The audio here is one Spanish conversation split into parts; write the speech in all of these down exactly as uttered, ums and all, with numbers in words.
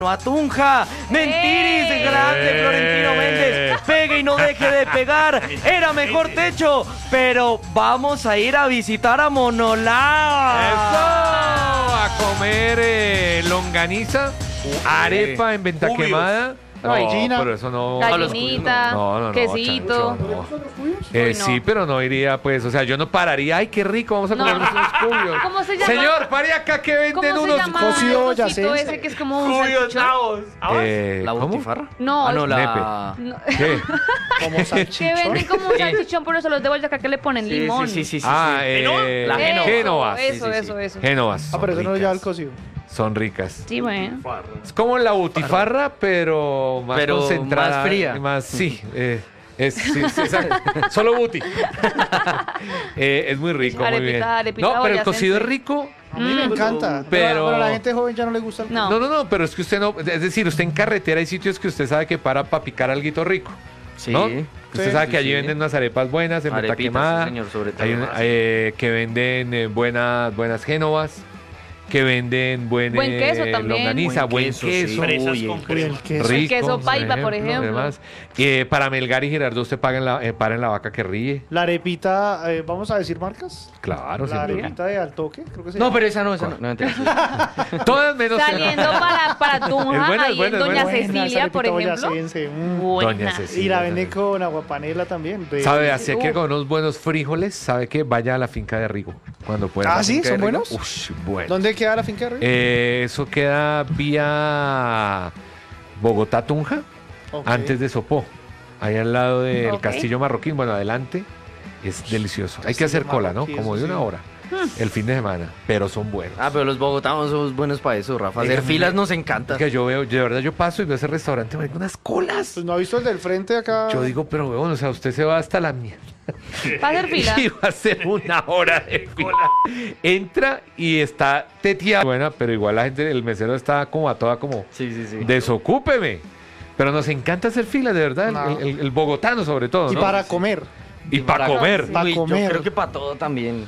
a Tunja. Mentiris, ¡Eh! grande Florentino Méndez. Pegue y no deje de pegar. Era mejor techo. Pero vamos a ir a visitar a Monolá. ¡Eso! A comer eh, longaniza, arepa en venta Cubios. quemada. No, Gallina. pero eso no. Gallinita, No, no, no, quesito. Chancho, no. Uy, Eh, no. Sí, pero no iría, pues, o sea, yo no pararía. Ay, qué rico, vamos a No. comernos unos cubios. ¿Cómo se llama? Señor, pare acá que venden ¿Cómo se unos llama cocido el cosito yacense? ese que es como un Cubios, salchichón? nabos. Eh, ¿La ¿cómo? butifarra? No, Ah, no, la... No. ¿Qué? Como Que salchichón. venden como un salchichón, por eso los de Boyacá que le ponen Sí, limón. sí, sí, sí, sí. Ah, sí. eh, La Eso, Génovas. Eso, Sí, sí, eso, sí. eso. Génovas. Ah, son pero eso no ricas. lleva el cocido. Son ricas. Sí, bueno. Es como la butifarra, pero más Pero concentrada. más fría. y Más, sí. eh, es, sí, sí, exacto. Solo buti. Eh, es muy rico, muy Arepita, bien. arepita No, pero el boyacense. cocido es rico. A mí me Mm. encanta. Pero- Pero, pero a la gente joven ya no le gusta el No. No, no, no, pero es que usted no. Es decir, usted en carretera hay sitios que usted sabe que para para picar alguito rico. Sí. ¿No? Usted Sí, sabe sí, que allí sí. venden unas arepas buenas en Venta Arepitas, Quemada. sí, señor, sobre todo. Hay un- eh, que venden eh, buenas, buenas génovas. Que venden buen, Buen eh, queso también. longaniza, buen Buen queso. queso, sí. Fresas Uy, con el- crema. el queso. Rico, El queso paipa, por ejemplo. Además, Eh, para Melgar y Girardot usted paga en la, eh, para en la vaca que ríe. La arepita, eh, ¿vamos a decir marcas? Claro, sin La duda. arepita de Altoque, creo que se No, llama. pero esa no, esa no. No, mentira, sí. Todas menos. Saliendo para, para Tunja, Es buena, es ahí buena, en es Doña buena. Buena, esa Cecilia, por arepita ejemplo. boyacense, mm. Buena. Doña Cecilia. Y la venden con aguapanela también. de- ¿Sabe? Así que Uf. con unos buenos frijoles, ¿sabe qué? Vaya a la finca de Rigo cuando pueda. Ah, La ¿sí? finca de ¿Son Rigo. buenos? Ush, bueno. ¿Dónde queda la finca de Río? Eh, eso queda vía Bogotá Tunja, Ok. antes de Sopó, ahí al lado del Ok. Castillo Marroquín, bueno, adelante. Es delicioso. Hay que Castillo hacer cola, ¿no? Marroquí, Como de eso una sí. hora. El fin de semana, pero son buenos. Ah, pero los bogotanos somos buenos para eso, Rafa. Hacer Dígame. filas nos encanta. Es que yo veo, de verdad, yo paso y veo ese restaurante, hay unas colas. Pues no ha visto el del frente acá. Yo digo, pero bueno, o sea, usted se va hasta la mierda. Para hacer fila. Y va a hacer una hora de fila. Entra y está teteada. Buena, pero igual la gente, el mesero está como a toda como, Sí, sí, sí. desocúpeme. Pero nos encanta hacer fila, de verdad, el- No. el, el- el bogotano sobre todo, Y ¿no? para comer. Y para comer. Pa' Uy, comer. Yo creo que para todo también.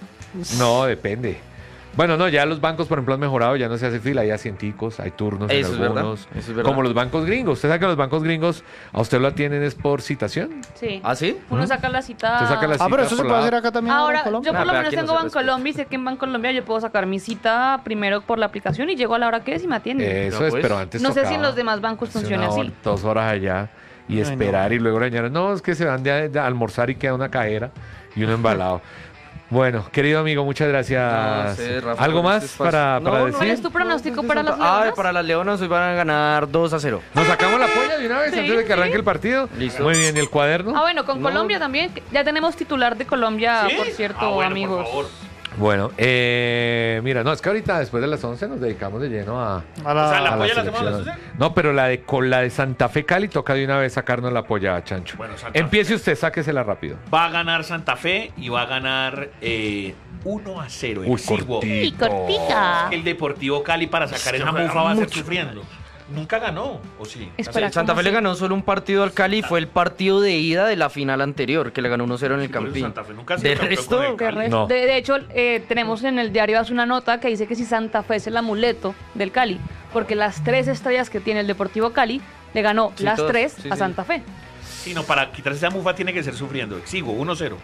No, depende. Bueno, no, ya los bancos, por ejemplo, han mejorado, ya no se hace fila, hay asienticos, hay turnos en Eso es verdad, algunos. eso es verdad. Como los bancos gringos. Usted sabe que los bancos gringos a usted lo atienden es por citación. Sí. ¿Ah, sí? Uno saca la cita. Usted saca la Ah, pero cita eso se por puede la- hacer acá también Ahora, en yo Colombia. por Ah, lo pero menos aquí no tengo se respeta. Bancolombia y sé que en Bancolombia yo puedo sacar mi cita primero por la aplicación y llego a la hora que es y me atienden. Eso Ya, es, pues. pero antes No sé si tocaba en los demás bancos hace funciona una hora, así. Dos horas allá y Ay, esperar y luego le añaden, no, es que se van de, de almorzar y queda una cajera y uno embalado. Bueno, querido amigo, muchas gracias. No sé, Rafa, ¿Algo por más este espacio. para, No, para no, decir? ¿Cuál es tu pronóstico para las Ah, leonas? para las Leonas hoy van a ganar dos a cero. ¿Nos sacamos la polla de una vez Sí, antes de que sí. arranque el partido? Listo. Muy bien, ¿y el cuaderno? Ah, bueno, con No. Colombia también. que Ya tenemos titular de Colombia, ¿Sí? por cierto, Ah, bueno, amigos. por favor. Bueno, eh, mira, no, es que ahorita después de las once nos dedicamos de lleno a... A la- O sea, la a polla la hacemos a las selección. once. No, pero la de con la de Santa Fe Cali toca de una vez sacarnos la polla, Chancho. Bueno, Santa Empiece usted, sáquesela rápido. Va a ganar Santa Fe y va a ganar eh, uno a cero. Uy, Exiguo. cortito. Y cortica. El Deportivo Cali para sacar esa juega mufa va a ser mucho. sufriendo. Nunca ganó, ¿o sí? Espera, Santa ¿cómo Fe le así? ganó solo un partido al Cali y fue el partido de ida de la final anterior, que le ganó uno cero en el Sí, pero Campín. Santa Fe nunca ha sido De campeón resto, con el De, Cali. re- No. de- de hecho, eh, tenemos en el diario hace una nota que dice que si Santa Fe es el amuleto del Cali, porque las tres estrellas que tiene el Deportivo Cali le ganó Sí, las todas, tres sí, a sí. Santa Fe. Sí, no, para quitarse esa mufa tiene que ser sufriendo. Exiguo, uno cero.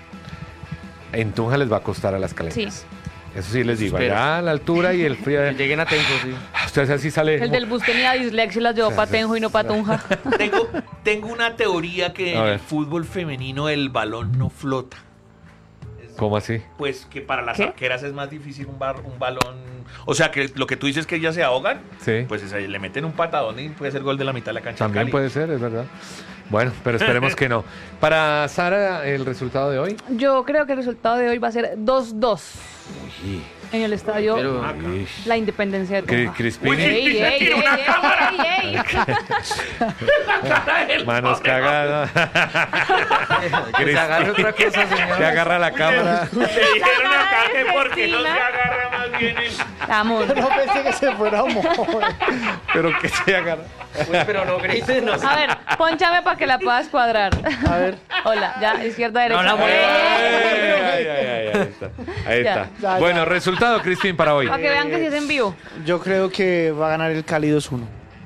En Tunja les va a costar a las caletas. Sí. Eso sí les digo, Espero. allá a la altura y el frío. Que lleguen atentos, sí. Usted así sale. El del bus tenía dislexia y las llevó para Tenjo y no para Tunja. Tengo, tengo una teoría que A en ver. el fútbol femenino el balón no flota. ¿Cómo así? Pues que para las ¿Qué? arqueras es más difícil un, bar, un balón. O sea, que lo que tú dices que ellas se ahogan, Sí. pues es ahí, le meten un patadón y puede ser gol de la mitad de la cancha. También Cali. puede ser, es verdad. Bueno, pero esperemos que no. Para Sara, el resultado de hoy. Yo creo que el resultado de hoy va a ser dos dos en el estadio Pero Ish. La Independencia de Cri- Tunja. Crispín. Uy, Ey, se ey, tira ey, una ey, cámara. ey, ey. La cara del Manos pobre cagadas. que se agarre otra cosa, Se señor. agarra la cámara. Le dijeron cara acá de que porque no se Cecina. agarra más bien el... Amor. No pensé que se fuera a mover. Pero que se agarra. Uy, pero no grites, no. A ver, ponchame para que la puedas cuadrar. A ver. Hola, ya, izquierda, derecha. No la muevas. ¡Eh! Ay, ay, ay, ahí está. Ahí Ya. está. Ya, Bueno, ya. resultado, Crispín, para hoy. Para que vean que sí es en vivo. Yo creo que va a ganar el Cali dos uno.